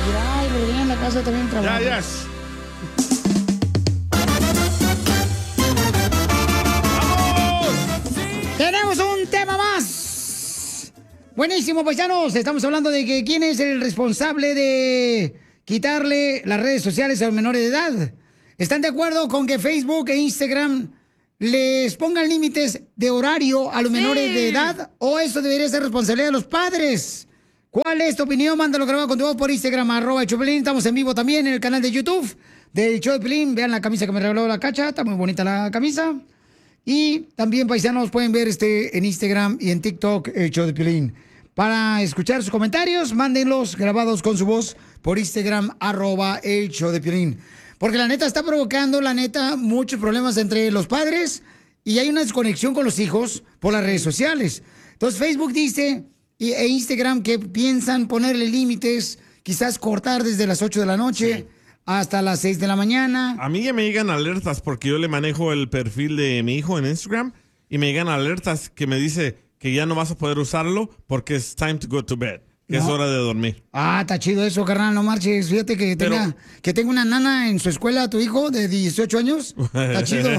Ay, lo veía en la casa también trabajo. Ya. Tenemos un tema más. Buenísimo, paisanos. Estamos hablando de que quién es el responsable de quitarle las redes sociales a los menores de edad. ¿Están de acuerdo con que Facebook e Instagram les pongan límites de horario a los menores de edad? ¿O eso debería ser responsabilidad de los padres? ¿Cuál es tu opinión? Mándalo grabado con tu voz por Instagram, @Chopelín. Estamos en vivo también en el canal de YouTube del Show de Pelín. Vean la camisa que me regaló la Cacha. Está muy bonita la camisa. Y también, paisanos, pueden ver en Instagram y en TikTok el Show de Pelín. Para escuchar sus comentarios, mándenlos grabados con su voz por Instagram, @el Show de Pelín. Porque la neta está provocando, muchos problemas entre los padres y hay una desconexión con los hijos por las redes sociales. Entonces, Facebook dice e Instagram que piensan ponerle límites, quizás cortar desde las 8 de la noche hasta las 6 de la mañana. A mí ya me llegan alertas porque yo le manejo el perfil de mi hijo en Instagram y me llegan alertas que me dice que ya no vas a poder usarlo porque es time to go to bed, que es hora de dormir. Ah, está chido eso, carnal, no marches. Fíjate que tenga una nana en su escuela, tu hijo de 18 años. Está chido.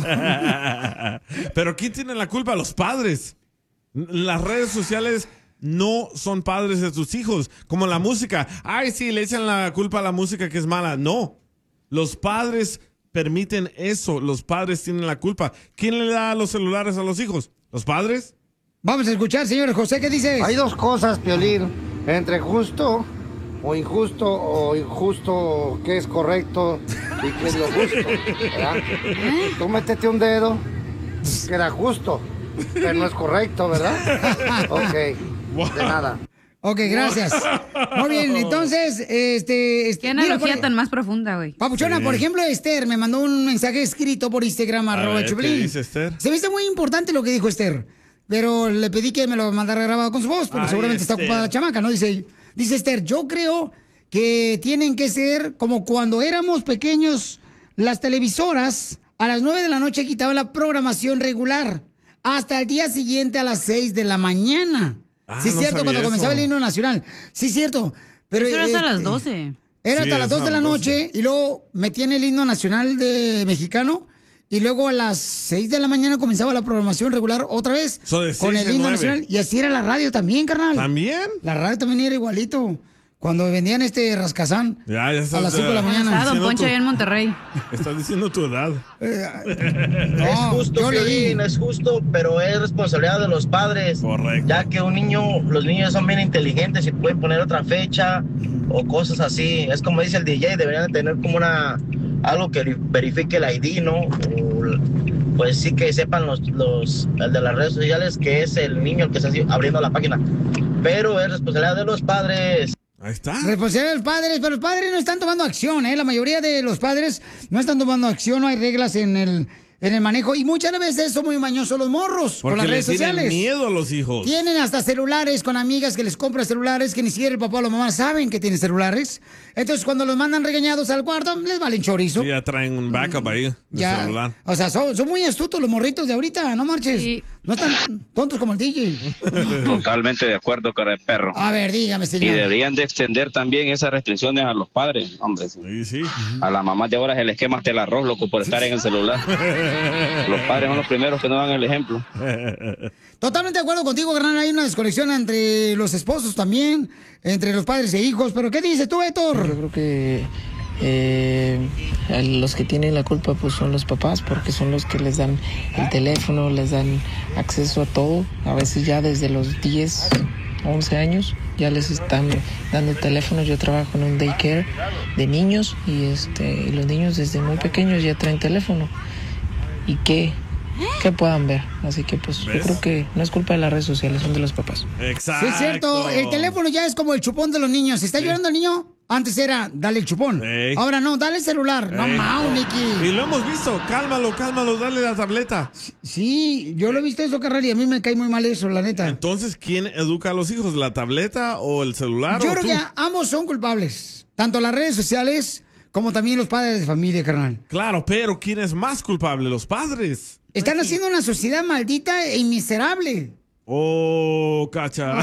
Pero ¿quién tiene la culpa? Los padres. Las redes sociales no son padres de tus hijos. Como la música. Ay, sí, le echan la culpa a la música que es mala. No. Los padres permiten eso. Los padres tienen la culpa. ¿Quién le da los celulares a los hijos? ¿Los padres? Vamos a escuchar, señor José, ¿qué dices? Hay dos cosas, Piolín. Entre justo o injusto, qué es correcto y qué es lo justo, ¿verdad? Tú métete un dedo, queda justo, pero no es correcto, ¿verdad? Ok, de nada. Ok, gracias. Muy bien, entonces, Qué analogía tan más profunda, güey. Papuchona, por ejemplo, Esther me mandó un mensaje escrito por Instagram, @Choplin. ¿Qué dice Esther? Se me hizo muy importante lo que dijo Esther, pero le pedí que me lo mandara grabado con su voz, porque seguramente está ocupada la chamaca, ¿no? Dice Esther, yo creo que tienen que ser como cuando éramos pequeños, las televisoras a las 9 de la noche quitaban la programación regular hasta el día siguiente a las 6 de la mañana. Sí, es no cierto, sabía cuando comenzaba el eso. himno nacional. Sí, es cierto. Pero Eso era hasta las 12. Era Sí, hasta las 2 de la hasta las noche y luego metían el himno nacional de mexicano y luego a las 6 de la mañana comenzaba la programación regular otra vez De con 6 el a himno 9. nacional. Y así era la radio también, carnal. ¿También? La radio también era igualito. Cuando vendían rascazán Ya a estás, las 5 de la mañana. Don Poncho allá en Monterrey. Estás diciendo tu edad. Es justo, Piolín, es justo, pero es responsabilidad de los padres. Correcto. Ya que los niños son bien inteligentes y pueden poner otra fecha o cosas así. Es como dice el DJ, deberían de tener como algo que verifique el ID, ¿no? Pues sí que sepan el de las redes sociales que es el niño el que está abriendo la página. Pero es responsabilidad de los padres. Ahí está. Responsabilidad de los padres, pero los padres no están tomando acción, ¿eh? La mayoría de los padres no están tomando acción, no hay reglas en el manejo. Y muchas veces son muy mañosos los morros por Porque las le redes tienen sociales. miedo a los hijos. Tienen hasta celulares con amigas que les compran celulares que ni siquiera el papá o la mamá saben que tienen celulares. Entonces, cuando los mandan regañados al cuarto, les valen chorizo. Sí, ya traen un backup ahí de celular. O sea, son muy astutos los morritos de ahorita, no marches. Sí. No están tontos como el DJ. Totalmente de acuerdo, cara de perro. A ver, dígame, Y señor. deberían de extender también esas restricciones a los padres, hombre. Sí, sí. A las mamás de ahora se les quema hasta el arroz, loco, por estar en el celular. Los padres son los primeros que no dan el ejemplo. Totalmente de acuerdo contigo, carnal. Hay una desconexión entre los esposos también, entre los padres e hijos. ¿Pero qué dices tú, Héctor? Yo creo que los que tienen la culpa pues son los papás, porque son los que les dan el teléfono, les dan acceso a todo. A veces ya desde los 10, 11 años ya les están dando teléfono. Yo trabajo en un daycare de niños y los niños desde muy pequeños ya traen teléfono. ¿Y qué puedan ver? Así que pues ¿Ves? yo creo que no es culpa de las redes sociales, son de los papás. Exacto. Sí, es cierto. El teléfono ya es como el chupón de los niños. ¿Está llorando el niño? Antes era, dale el chupón. Ey. Ahora no, dale el celular. No, Y Nicky. lo hemos visto. Cálmalo, dale la tableta. Sí, yo lo he visto eso, carnal, y a mí me cae muy mal eso, la neta. Entonces, ¿quién educa a los hijos? ¿La tableta o el celular? Yo o creo tú? que ambos son culpables. Tanto las redes sociales como también los padres de familia, carnal. Claro, pero ¿quién es más culpable? Los padres. Están haciendo una sociedad maldita e miserable. Oh, Cacha.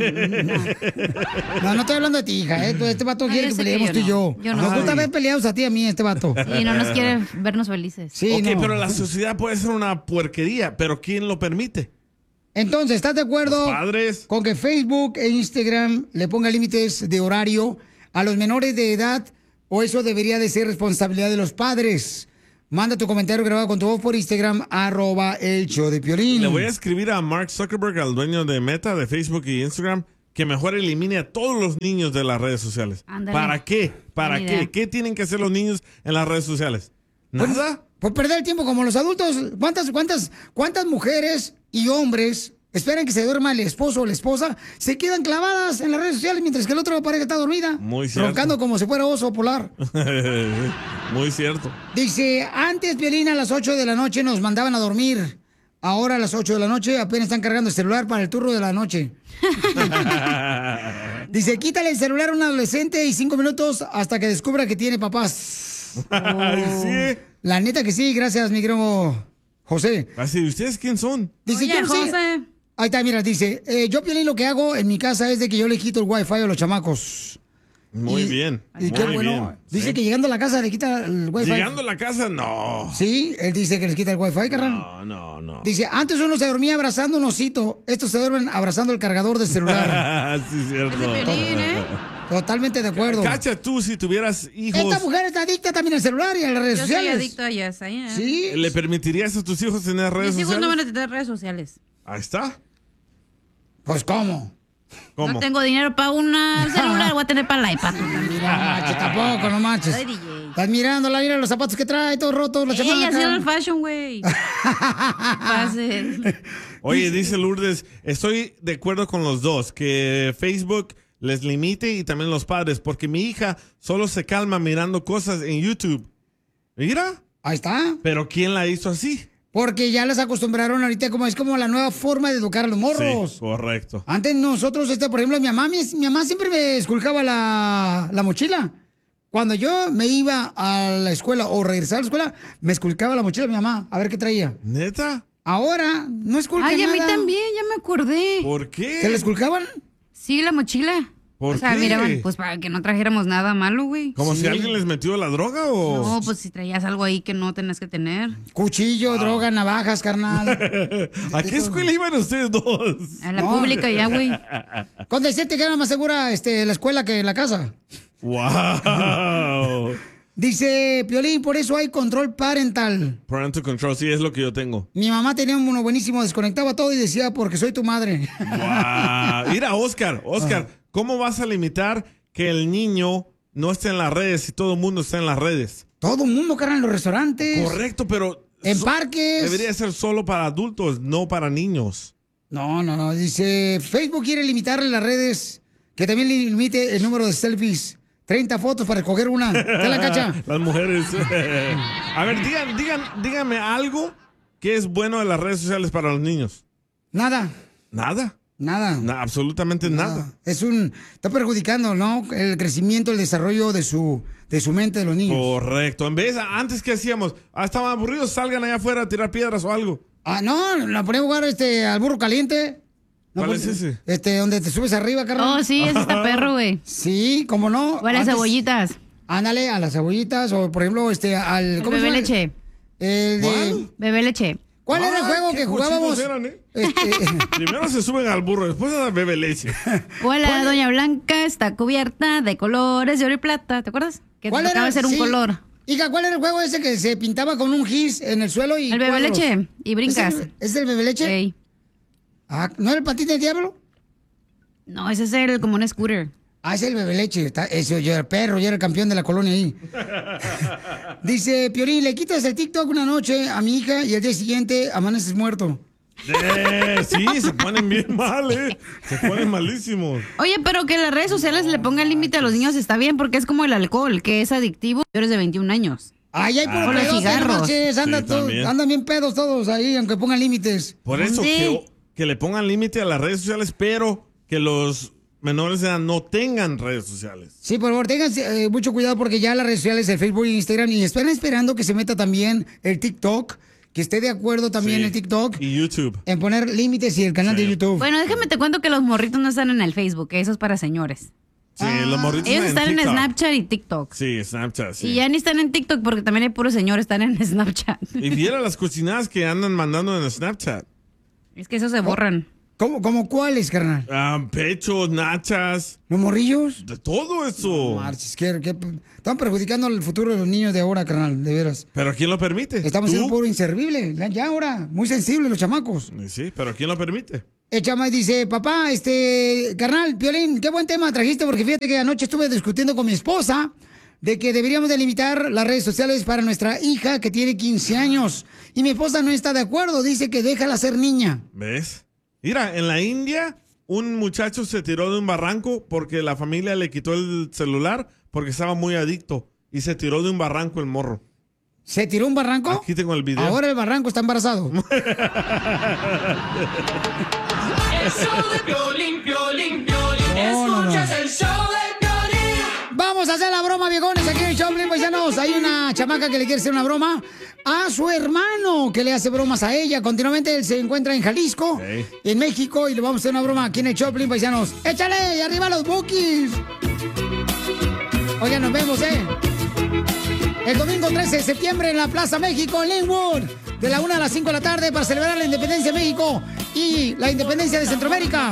No estoy hablando de ti, hija, ¿eh? Este vato quiere que peleemos tú y yo. Yo no. Nos gusta ver peleados a ti y a mí, este vato. Y no nos quiere vernos felices. Sí, ok, no. pero la sociedad puede ser una puerquería, pero ¿quién lo permite? Entonces, ¿estás de acuerdo Los padres. con que Facebook e Instagram le pongan límites de horario a los menores de edad o eso debería de ser responsabilidad de los padres? Manda tu comentario grabado con tu voz por Instagram, @el-show-de-Piolín. Le voy a escribir a Mark Zuckerberg, al dueño de Meta, de Facebook y Instagram, que mejor elimine a todos los niños de las redes sociales. Ándale. ¿Para qué? ¿Para Buena qué? idea. ¿Qué tienen que hacer los niños en las redes sociales? ¿Nada? Por perder el tiempo como los adultos. ¿Cuántas mujeres y hombres esperan que se duerma el esposo o la esposa? Se quedan clavadas en las redes sociales mientras que el otro pareja está dormida. Muy cierto. Roncando como si fuera oso polar. Muy cierto. Dice, antes, Piolín, a las 8 de la noche nos mandaban a dormir. Ahora a las 8 de la noche apenas están cargando el celular para el turno de la noche. Dice, quítale el celular a un adolescente y 5 minutos hasta que descubra que tiene papás. Sí. La neta que sí, gracias, mi querido José. Así, ¿ustedes quién son? Dice, Oye, yo no sé. José. Ahí está, mira, dice, yo, Piolín, lo que hago en mi casa es de que yo le quito el wifi a los chamacos. Muy Y- bien. Y qué muy bueno. bien. Dice Sí. que llegando a la casa le quita el wifi. Llegando a la casa, no. Sí, él dice que les quita el wifi, carnal. No. Dice, antes uno se dormía abrazando un osito, estos se duermen abrazando el cargador del celular. Sí, cierto. Piolín, ¿eh? Totalmente de acuerdo. Cacha, tú si tuvieras hijos, Esta mujer está adicta también al celular y a las redes Yo soy sociales. adicto a ellas. ¿Eh? Sí. ¿le permitirías a tus hijos tener redes Mis hijos no sociales? van a tener redes sociales. Ahí está. Pues, ¿cómo? ¿Cómo? No tengo dinero para una celular, voy a tener para el iPad. Mira, no manches, tampoco, no manches. Soy DJ. Estás mirándola, mira los zapatos que trae, todos rotos, la Ella chamaca. es el fashion, güey. Pases. Oye, dice Lourdes, estoy de acuerdo con los dos, que Facebook les limite y también los padres, porque mi hija solo se calma mirando cosas en YouTube. Mira, Ahí está. pero ¿quién la hizo así? Porque ya las acostumbraron ahorita como es como la nueva forma de educar a los morros. Sí, correcto. Antes nosotros, por ejemplo, mi mamá siempre me esculcaba la mochila. Cuando yo me iba a la escuela o regresaba a la escuela, me esculcaba la mochila de mi mamá, a ver qué traía. ¿Neta? Ahora, no esculca Ay, a nada. mí también, ya me acordé. ¿Por qué? ¿Se la esculcaban? Sí, la mochila. ¿Por o sea, qué? miraban, pues para que no trajéramos nada malo, güey. ¿Como Sí. si alguien les metió la droga o...? No, pues si traías algo ahí que no tenías que tener. Cuchillo, droga, navajas, carnal. ¿A qué escuela iban ustedes dos? A la No. pública ya, güey. Con decirte que era más segura la escuela que la casa. ¡Wow! Dice Piolín, por eso hay control parental. Parental control, sí, es lo que yo tengo. Mi mamá tenía uno buenísimo, desconectaba todo y decía, porque soy tu madre. ¡Wow! Mira, Oscar, ¿cómo vas a limitar que el niño no esté en las redes si todo el mundo está en las redes? Todo el mundo, carnal, en los restaurantes. Correcto, pero... En parques. Debería ser solo para adultos, no para niños. No. Dice, Facebook quiere limitarle las redes, que también limite el número de selfies. 30 fotos para escoger una. ¿Te la cacha? Las mujeres. A ver, díganme algo que es bueno de las redes sociales para los niños. Nada. Nada. Absolutamente nada. Está perjudicando, ¿no? El crecimiento, el desarrollo de su mente de los niños. Correcto. En vez, antes que hacíamos, estaban aburridos, salgan allá afuera a tirar piedras o algo. No, la ponemos a jugar al burro caliente. No, ¿Cuál pues, es ese? Donde te subes arriba, carnal. Oh, sí, ese está perro, güey. Sí, ¿cómo no? O a las cebollitas. Ándale, a las cebollitas, o por ejemplo, al... El ¿cómo se bebé llama? leche. El de... ¿Cuál? Bebé leche. ¿Cuál era el juego qué que jugábamos? cochinos eran, ¿eh? Primero se suben al burro, después a la bebé leche. Hola, doña Blanca está cubierta de colores de oro y plata. ¿Te acuerdas? Que te tocaba hacer un Sí. color. Hija, ¿cuál era el juego ese que se pintaba con un gis en el suelo y El bebé cuadros? leche. Y brincas. ¿Es el bebé leche? Ey. ¿No era el patín del diablo? No, ese es como un scooter. Es el bebé leche. Ese, yo era perro, yo era el campeón de la colonia ahí. Dice, Piolín, le quitas el TikTok una noche a mi hija y el día siguiente amaneces muerto. Sí, se ponen bien mal, ¿eh? Se ponen malísimos. Oye, pero que las redes sociales le pongan límite a los niños está bien, porque es como el alcohol, que es adictivo. Mayores de 21 años. Ay, hay puro O los pedote, no cigarros. manches, también. andan bien pedos todos ahí, aunque pongan límites. Por eso, Sí. que le pongan límite a las redes sociales, pero que los menores de edad no tengan redes sociales. Sí, por favor, tengan mucho cuidado porque ya las redes sociales, el Facebook e Instagram, y están esperando que se meta también el TikTok, que esté de acuerdo también Sí. en TikTok Y YouTube. en poner límites y el canal de YouTube. Bueno, déjame te cuento que los morritos no están en el Facebook, que eso es para señores. Sí, los morritos Ellos están en TikTok. Snapchat y TikTok. Sí, Snapchat, sí. Y ya ni están en TikTok porque también hay puros señores están en Snapchat. Y viera las cocinadas que andan mandando en Snapchat. Es que eso se borran. ¿Cómo cuáles, carnal? Pechos, nachas, ¿Los morrillos? de todo eso. Marches, están perjudicando el futuro de los niños de ahora, carnal, de veras. ¿Pero quién lo permite? Estamos ¿Tú? siendo puro inservible, ya ahora, muy sensibles los chamacos. Sí, pero ¿quién lo permite? El chama dice, papá, carnal, Piolín, qué buen tema trajiste, porque fíjate que anoche estuve discutiendo con mi esposa de que deberíamos de limitar las redes sociales para nuestra hija que tiene 15 años. Y mi esposa no está de acuerdo, dice que déjala ser niña. ¿Ves? Mira, en la India, un muchacho se tiró de un barranco porque la familia le quitó el celular porque estaba muy adicto. Y se tiró de un barranco el morro. ¿Se tiró un barranco? Aquí tengo el video. Ahora el barranco está embarazado. Vamos a hacer la broma, viejones, aquí en el show, paisanos. Hay una chamaca que le quiere hacer una broma a su hermano, que le hace bromas a ella. Continuamente él se encuentra en Jalisco, en México, y le vamos a hacer una broma aquí en el show, paisanos. ¡Échale! ¡Y arriba los Bukis! Oigan, nos vemos, el domingo 13 de septiembre en la Plaza México, en Linwood, de la 1 a las 5 de la tarde, para celebrar la independencia de México y la independencia de Centroamérica.